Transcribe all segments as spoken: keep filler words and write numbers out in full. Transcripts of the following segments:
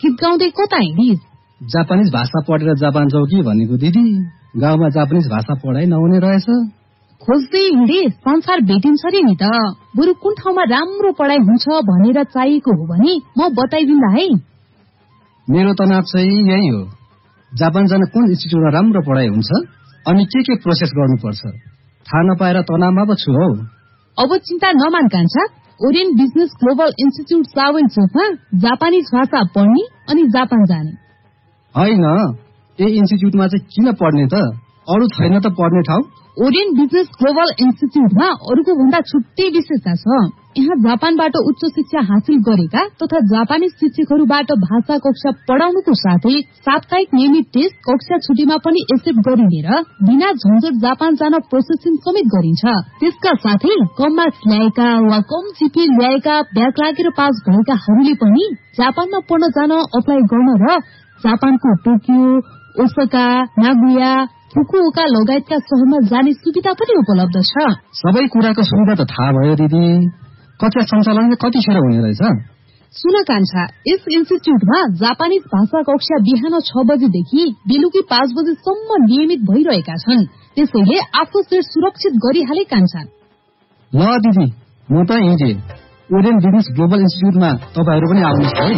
गीत गाउँदै कता हिँडिस्? जापानिज भाषा पढेर जापान जाऊ कि भनेको दिदी। गाउँमा जापानिज भाषा पढाइ नहुने रहेछ। खोज्दै हिँडे संसार भेटिन्छ रे नि त। बरु कुन ठाउँमा राम्रो पढाइ हुन्छ भनेर चाहिएको हो भने म बताइदिन्ला है। मेरो तनाव चाहिँ यही हो, जापान जान कुन इन्स्टिट्युटमा राम्रो पढाइ हुन्छ अनि के के प्रोसेस गर्नुपर्छ थाहा नपाएर तनावमा पो छु हौ। अब चिन्ता नमान कान्छा, ओरियन बिजनेस ग्लोबल इन्स्टिट्युट सावेन चोकमा जापानिज भाषा पढ्ने अनि जापान जाने। होइन, ए इन्स्टिट्युटमा चाहिँ किन पढ्ने त? अरू छैन त पढ्ने ठाउँ? ओरियन बिजनेस ग्लोबल इन्स्टिट्युटमा अरूको भन्दा छुट्टै विशेषता छ। यहाँ जापानबाट उच्च शिक्षा हासिल गरेका तथा जापानिज शिक्षकहरूबाट भाषा कक्षा पढाउनुको साथै साप्ताहिक नियमित टेस्ट कक्षा छुट्टीमा पनि एक्सेप्ट गरिने र बिना झन्झट जापान जान प्रोसेसिङ समेत गरिन्छ। त्यसका साथै कम मार्क्स ल्याएका वा कम जिपी ल्याएका ब्याक लागेर पास भएकाहरूले पनि जापानमा पढ्न जान अप्लाई गर्न र जापानको टोकियो, ओसाका, नागोया, फुकुओका लगायतका शहरमा जाने सुविधा पनि उपलब्ध छ। सबै कुराको सुविधा त थाहा भयो दिदी। कक्षा सञ्चालन कतिखेर हुने रहेछ? सुन कान्छा, यस इन्स्टिट्युटमा जापानिज भाषा कक्षा बिहान छ बजेदेखि बेलुकी पाँच बजेसम्म नियमित भइरहेका छन्। त्यसैले आफू सेट सुरक्षित गरिहाले कान्छा। ल दिदी, म त हिँडे। ओरियन बिजनेस ग्लोबल इन्स्टिट्युटमा तपाईहरू पनि आउनुहोस् है।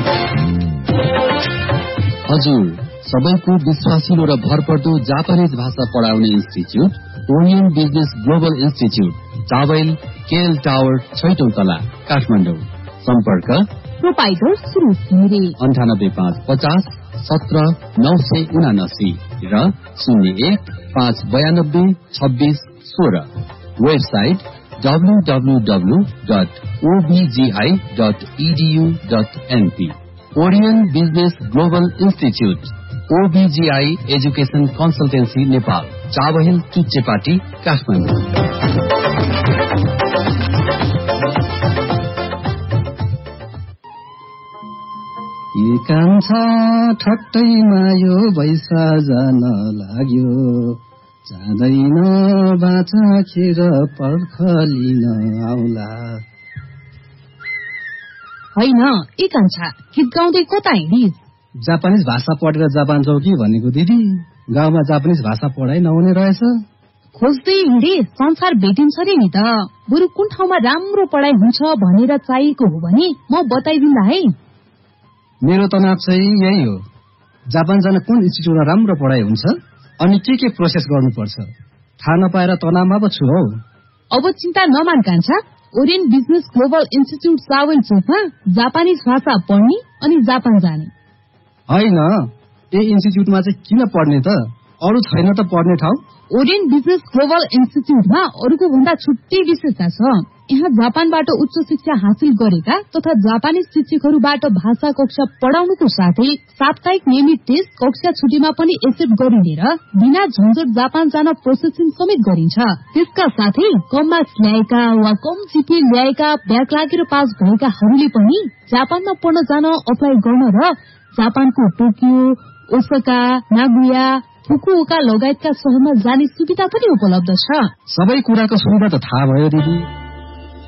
हजुर, सबैको विश्वासिलो र भरपर्दो जापानिज भाषा पढाउने institute Orion business global institute, towel KL tower, छैटौं तला, काठमाडौँ। सम्पर्क प्रोपाइटर सुरुज घिमिरे अन्ठानब्बे पाँच पचास सत्र नौ सय उनासी र शून्य एक पाँच बयानब्बे छब्बीस सोह्र। Website W W W dot ओबिजीआई dot edu dot NP. Orion business global institute, ओबिजीआई education consultancy Nepal, Chabahil Chuchepati, Kathmandu. कान्छा ठट्टैमा यो बैसा जान लाग्यो, जाँदैन बाचा खेर पर्ख लिन आउला। होइन, ए कान्छा, गीत गाउँदै कता हिँडिस्? जापानिज भाषा पढेर जापान जाऊ कि भनेको दिदी। गाउँमा जापानिज भाषा पढाइ नहुने रहेछ। खोज्दै हिँडे संसार भेटिन्छ रे नि त। बरु कुन ठाउँमा राम्रो पढाइ हुन्छ भनेर चाहिएको हो भने म बताइदिन्ला है। मेरो तनाव चाहिँ यही हो, जापान जान कुन इन्स्टिट्युटमा राम्रो पढाइ हुन्छ अनि के के प्रोसेस गर्नुपर्छ थाहा नपाएर तनावमा पो छु हौ। अब चिन्ता नमान कान्छा, ओरियन बिजनेस ग्लोबल इन्स्टिट्युट सावेन चोकमा जापानिज भाषा पढ्ने अनि जापान जाने। होइन, ए इन्स्टिट्युटमा चाहिँ किन पढ्ने त? अरू छैन त पढ्ने ठाउँ? ओरियन बिजनेस ग्लोबल इन्स्टिट्युटमा अरूको भन्दा छुट्टै विशेषता छ। यहाँ जापानबाट उच्च शिक्षा हासिल गरेका तथा जापानिज शिक्षकहरूबाट भाषा कक्षा पढाउनुको साथै साप्ताहिक नियमित टेस्ट कक्षा छुट्टीमा पनि एक्सेप्ट गरिने र बिना झन्झट जापान जान प्रोसेसिङ समेत गरिन्छ। त्यसका साथै कम मार्क्स ल्याएका वा कम जिपी ल्याएका ब्याक लागेर पास भएकाहरूले पनि जापानमा पढ्न जान अप्लाई गर्न र जापानको टोकियो, ओसाका, नागोया, फुकुओका लगायतका शहरमा जाने सुविधा पनि उपलब्ध छ। सबै कुराको सुविधा त थाहा भयो दिदी।